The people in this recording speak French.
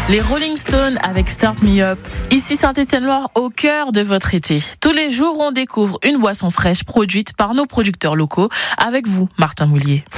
Les Rolling Stones avec Start Me Up. Ici Saint-Étienne-Loire, au cœur de votre été. Tous les jours, on découvre une boisson fraîche produite par nos producteurs locaux. Avec vous, Martin Moulier.